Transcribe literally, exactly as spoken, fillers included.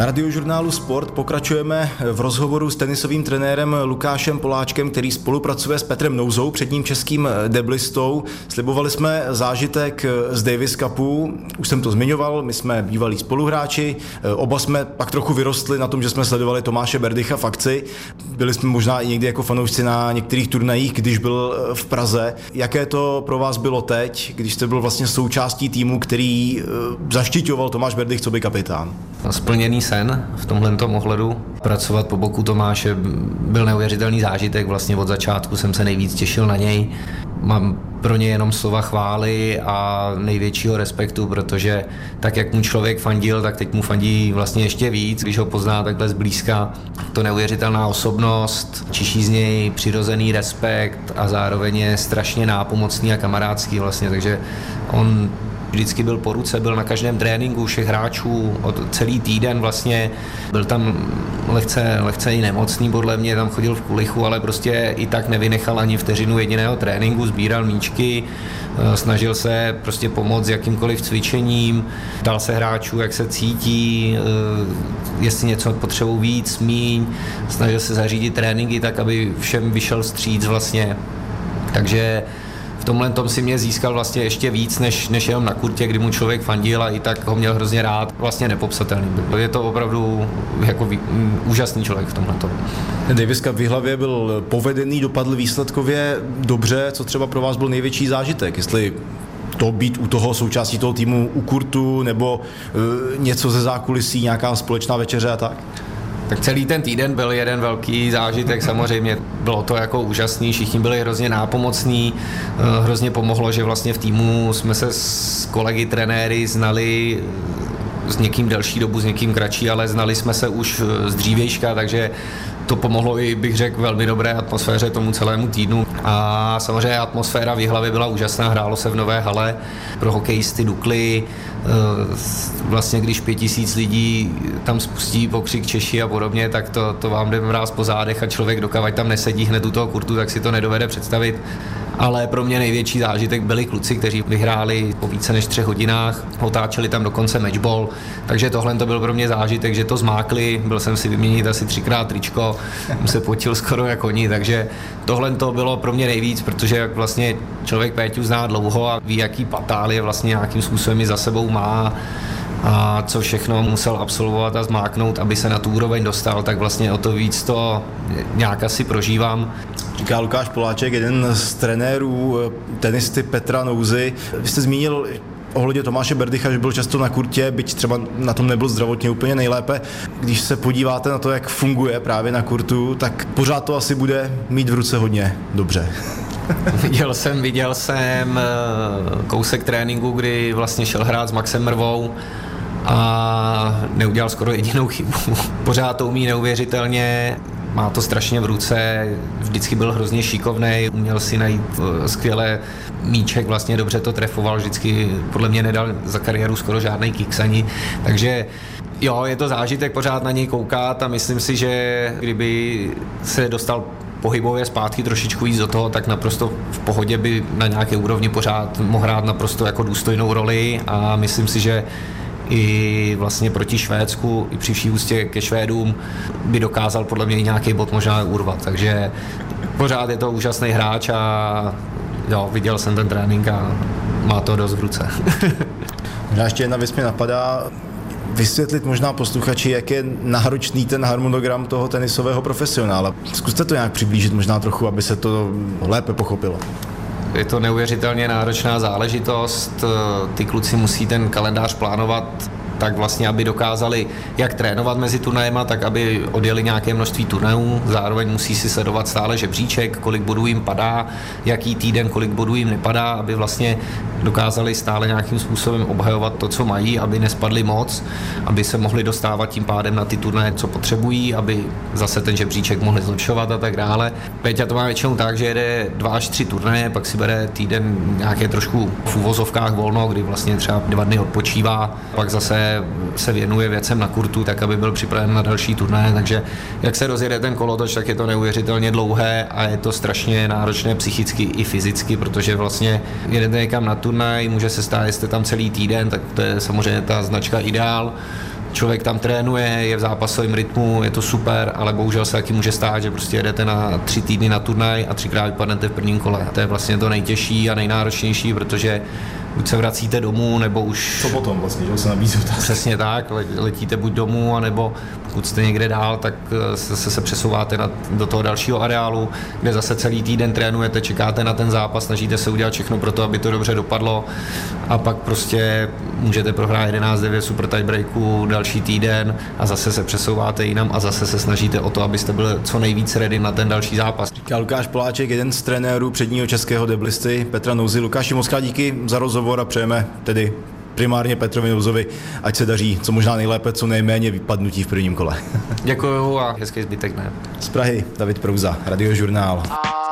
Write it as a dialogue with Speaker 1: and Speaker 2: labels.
Speaker 1: Na Radiožurnálu Sport pokračujeme v rozhovoru s tenisovým trenérem Lukášem Poláčkem, který spolupracuje s Petrem Nouzou, předním českým deblistou. Slibovali jsme zážitek z Davis Cupu, už jsem to zmiňoval, my jsme bývalí spoluhráči, oba jsme pak trochu vyrostli na tom, že jsme sledovali Tomáše Berdycha v akci. Byli jsme možná i někdy jako fanoušci na některých turnajích, když byl v Praze. Jaké to pro vás bylo teď, když jste byl vlastně součástí týmu, který zaštiťoval Tomáš Berdych coby kapitán?
Speaker 2: Splněný sen v tomhletom ohledu. Pracovat po boku Tomáše byl neuvěřitelný zážitek, vlastně od začátku jsem se nejvíc těšil na něj. Mám pro ně jenom slova chvály a největšího respektu, protože tak, jak mu člověk fandil, tak teď mu fandí vlastně ještě víc, když ho pozná takhle zblízka. To neuvěřitelná osobnost, čiší z něj přirozený respekt a zároveň je strašně nápomocný a kamarádský vlastně, takže on vždycky byl po ruce, byl na každém tréninku všech hráčů, od celý týden vlastně, byl tam lehce, lehce i nemocný, podle mě tam chodil v kulichu, ale prostě i tak nevynechal ani vteřinu jediného tréninku, sbíral míčky, snažil se prostě pomoct jakýmkoliv cvičením, dal se hráčů, jak se cítí, jestli něco potřebují víc, míň, snažil se zařídit tréninky tak, aby všem vyšel vstříc vlastně, takže v tomhle tom si mě získal vlastně ještě víc, než, než jenom na kurtě, kdy mu člověk fandil a i tak ho měl hrozně rád. Vlastně nepopsatelný. Je to opravdu jako vý, úžasný člověk v tomhle tom.
Speaker 1: Davis Cup v Jihlavě byl povedený, dopadl výsledkově dobře. Co třeba pro vás byl největší zážitek? Jestli to být u toho součástí toho týmu u kurtu nebo uh, něco ze zákulisí, nějaká společná večeře a tak?
Speaker 2: Tak celý ten týden byl jeden velký zážitek, samozřejmě bylo to jako úžasný, všichni byli hrozně nápomocní, hrozně pomohlo, že vlastně v týmu jsme se s kolegy trenéry znali s někým delší dobu, s někým kratší, ale znali jsme se už z dřívějška, takže to pomohlo i, bych řekl, velmi dobré atmosféře tomu celému týdnu. A samozřejmě atmosféra v Jihlavě byla úžasná, hrálo se v nové hale, pro hokejisty dukly, vlastně když pět tisíc lidí tam spustí pokřik Češi a podobně, tak to, to vám jde mráz po zádech a člověk, dokavať tam nesedí hned u toho kurtu, tak si to nedovede představit. Ale pro mě největší zážitek byli kluci, kteří vyhráli po více než třech hodinách, otáčeli tam dokonce matchball, takže tohle to byl pro mě zážitek, že to zmákli, byl jsem si vyměnit asi třikrát tričko, se potil skoro jako oni, takže tohle to bylo pro mě nejvíc, protože jak vlastně člověk Péťu zná dlouho a ví, jaký patál je vlastně nějakým způsobem za sebou má a co všechno musel absolvovat a zmáknout, aby se na tu úroveň dostal, tak vlastně o to víc to nějak asi prožívám.
Speaker 1: Říká Lukáš Poláček, jeden z trenérů tenisty Petra Nouzy. Vy jste zmínil ohledně Tomáše Berdycha, že byl často na kurtě, byť třeba na tom nebyl zdravotně úplně nejlépe. Když se podíváte na to, jak funguje právě na kurtu, tak pořád to asi bude mít v ruce hodně dobře.
Speaker 2: Viděl jsem, viděl jsem kousek tréninku, kdy vlastně šel hrát s Maxem Mrvou a neudělal skoro jedinou chybu. Pořád to umí neuvěřitelně, má to strašně v ruce, vždycky byl hrozně šikovnej, uměl si najít skvěle míček, vlastně dobře to trefoval, vždycky podle mě nedal za kariéru skoro žádnej kiks ani, takže jo, je to zážitek pořád na něj koukat a myslím si, že kdyby se dostal pohybově zpátky trošičku víc do toho, tak naprosto v pohodě by na nějaké úrovni pořád mohl hrát naprosto jako důstojnou roli a myslím si, že i vlastně proti Švédsku, i při vší úctě ke Švédům by dokázal podle mě i nějaký bod možná urvat, takže pořád je to úžasný hráč a jo, viděl jsem ten trénink a má to dost v ruce.
Speaker 1: Možná ještě jedna věc mě napadá, vysvětlit možná posluchači, jak je náročný ten harmonogram toho tenisového profesionála. Zkuste to nějak přiblížit možná trochu, aby se to lépe pochopilo.
Speaker 2: Je to neuvěřitelně náročná záležitost, ty kluci musí ten kalendář plánovat tak vlastně, aby dokázali jak trénovat mezi turnajema, tak aby odjeli nějaké množství turnajů, zároveň musí si sledovat stále žebříček, kolik bodů jim padá, jaký týden, kolik bodů jim nepadá, aby vlastně dokázali stále nějakým způsobem obhajovat to, co mají, aby nespadli moc, aby se mohli dostávat tím pádem na ty turnaje, co potřebují, aby zase ten žebříček mohli zlepšovat a tak dále. Péťa to má většinou tak, že jede dva až tři turnaje, pak si bere týden nějaké trošku v úvozovkách volno, kdy vlastně třeba dva dny odpočívá, pak zase se věnuje věcem na kurtu, tak aby byl připraven na další turnaje, takže jak se rozjede ten kolotoč, tak je to neuvěřitelně dlouhé a je to strašně náročné psychicky i fyzicky, protože vlastně jedete někam na turnaj, může se stát, jestli jste tam celý týden, tak to je samozřejmě ta značka ideál, člověk tam trénuje, je v zápasovém rytmu, je to super, ale bohužel se taky může stát, že prostě jedete na tři týdny na turnaj a třikrát vypadnete v prvním kole. To je vlastně to nejtěžší a nejnáročnější, protože buď se vracíte domů, nebo už...
Speaker 1: Co potom vlastně, že se nabízí otázky?
Speaker 2: Přesně tak, letíte buď domů, anebo pokud jste někde dál, tak se, se, se přesouváte na, do toho dalšího areálu, kde zase celý týden trénujete, čekáte na ten zápas, snažíte se udělat všechno pro to, aby to dobře dopadlo a pak prostě můžete prohrát jedenáct devět super tiebreaku další týden a zase se přesouváte jinam a zase se snažíte o to, abyste byli co nejvíc ready na ten další zápas.
Speaker 1: Říká Lukáš Poláček, jeden z trenérů předního českého deblisty Petra Nouzy. Lukáši, moc krát díky za rozhovor a přejeme tedy primárně Petrovi Nouzovi, ať se daří co možná nejlépe, co nejméně vypadnutí v prvním kole.
Speaker 2: Děkuju a hezký zbytek dne.
Speaker 1: Z Prahy David Prouza, Radiožurnál.